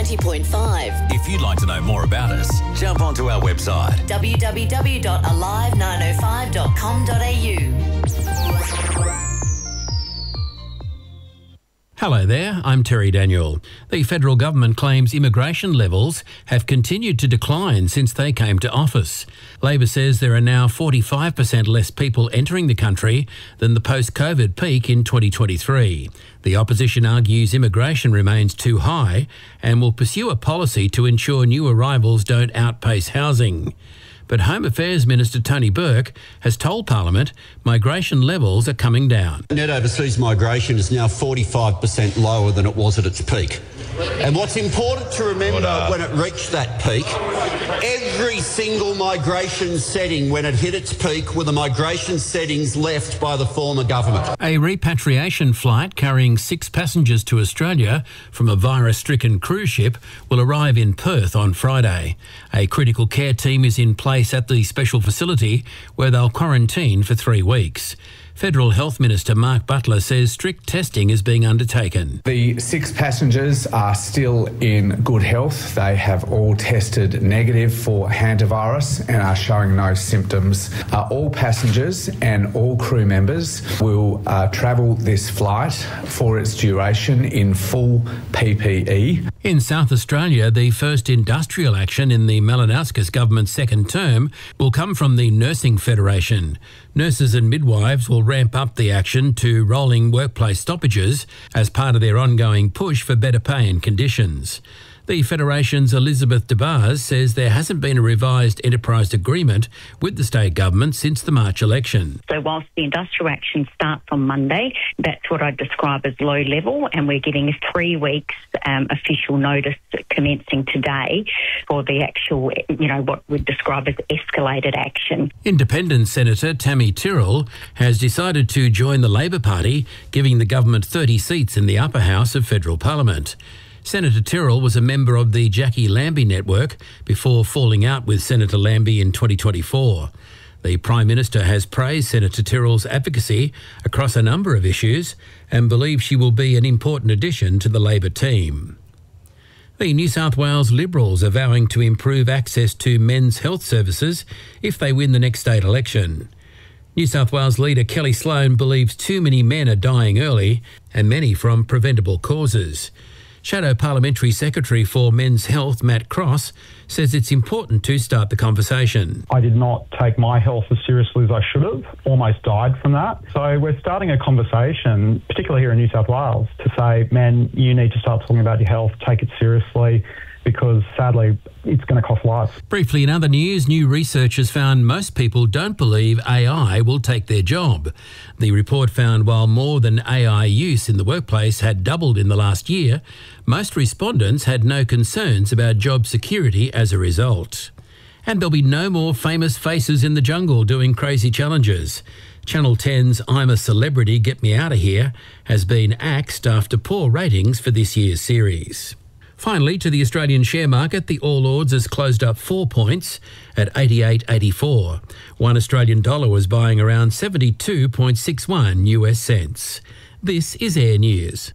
90.5. If you'd like to know more about us, jump onto our website www.alive905.com.au. Hello there, I'm Terry Daniel. The federal government claims immigration levels have continued to decline since they came to office. Labor says there are now 45% less people entering the country than the post-COVID peak in 2023. The opposition argues immigration remains too high and will pursue a policy to ensure new arrivals don't outpace housing. But Home Affairs Minister Tony Burke has told Parliament migration levels are coming down. Net overseas migration is now 45% lower than it was at its peak. And what's important to remember when it reached that peak, every single migration setting when it hit its peak were the migration settings left by the former government. A repatriation flight carrying 6 passengers to Australia from a virus-stricken cruise ship will arrive in Perth on Friday. A critical care team is in place at the special facility where they'll quarantine for 3 weeks. Federal Health Minister Mark Butler says strict testing is being undertaken. The 6 passengers are still in good health. They have all tested negative for hantavirus and are showing no symptoms. All passengers and all crew members will travel this flight for its duration in full PPE. In South Australia, the first industrial action in the Malinowskis government's second term will come from the Nursing Federation. Nurses and midwives will ramp up the action to rolling workplace stoppages as part of their ongoing push for better pay and conditions. The Federation's Elizabeth DeBars says there hasn't been a revised enterprise agreement with the state government since the March election. So whilst the industrial action starts on Monday, that's what I'd describe as low level, and we're getting 3 weeks official notice commencing today for the actual, what we'd describe as escalated action. Independent Senator Tammy Tyrrell has decided to join the Labor Party, giving the government 30 seats in the upper house of federal parliament. Senator Tyrrell was a member of the Jackie Lambie network before falling out with Senator Lambie in 2024. The Prime Minister has praised Senator Tyrrell's advocacy across a number of issues and believes she will be an important addition to the Labor team. The New South Wales Liberals are vowing to improve access to men's health services if they win the next state election. New South Wales leader Kelly Sloan believes too many men are dying early and many from preventable causes. Shadow Parliamentary Secretary for Men's Health, Matt Cross, says it's important to start the conversation. I did not take my health as seriously as I should have, almost died from that. So we're starting a conversation, particularly here in New South Wales, to say, men, you need to start talking about your health, take it seriously, because sadly, it's going to cost lives. Briefly, in other news, new research has found most people don't believe AI will take their job. The report found while more than AI use in the workplace had doubled in the last year, most respondents had no concerns about job security as a result. And there'll be no more famous faces in the jungle doing crazy challenges. Channel 10's I'm a Celebrity, Get Me Out of Here has been axed after poor ratings for this year's series. Finally, to the Australian share market, the All Ords has closed up 4 points at 88.84. One Australian dollar was buying around 72.61 US cents. This is Air News.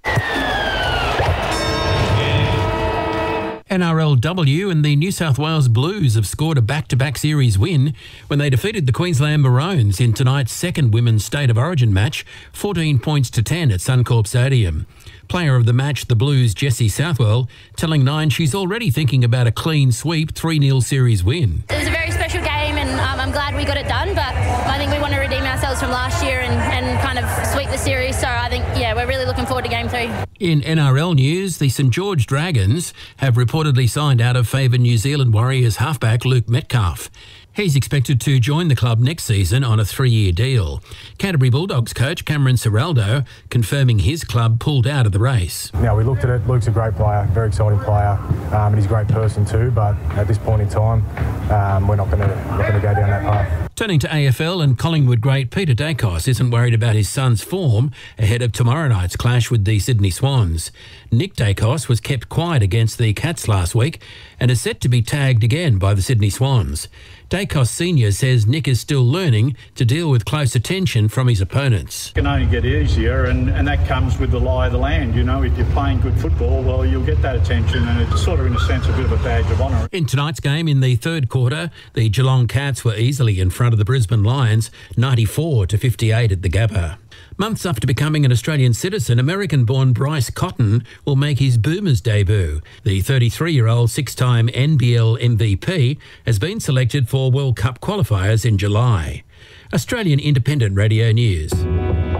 NRLW and the New South Wales Blues have scored a back-to-back series win when they defeated the Queensland Maroons in tonight's second Women's State of Origin match, 14 points to 10 at Suncorp Stadium. Player of the match, the Blues' Jessie Southwell, telling Nine she's already thinking about a clean sweep 3-0 series win. It was a very special game and I'm glad we got it done, but I think we want to redeem ourselves from last year and kind of sweep the series. So I think, we're really looking forward to Game 3. In NRL news, the St George Dragons have reportedly signed out of favour New Zealand Warriors halfback Luke Metcalf. He's expected to join the club next season on a 3-year deal. Canterbury Bulldogs coach Cameron Ciraldo confirming his club pulled out of the race. Now, we looked at it. Luke's a great player, very exciting player, and he's a great person too. But at this point in time, we're not going to go down that path. Turning to AFL, and Collingwood great Peter Daicos isn't worried about his son's form ahead of tomorrow night's clash with the Sydney Swans. Nick Daicos was kept quiet against the Cats last week and is set to be tagged again by the Sydney Swans. Daicos Sr. says Nick is still learning to deal with close attention from his opponents. It can only get easier, and that comes with the lie of the land. You know, if you're playing good football, well, you'll get that attention, and it's sort of, in a sense, a bit of a badge of honour. In tonight's game, in the third quarter, the Geelong Cats were easily in front of the Brisbane Lions, 94-58 at the Gabba. Months after becoming an Australian citizen, American-born Bryce Cotton will make his Boomers debut. The 33-year-old six-time NBL MVP has been selected for World Cup qualifiers in July. Australian Independent Radio News.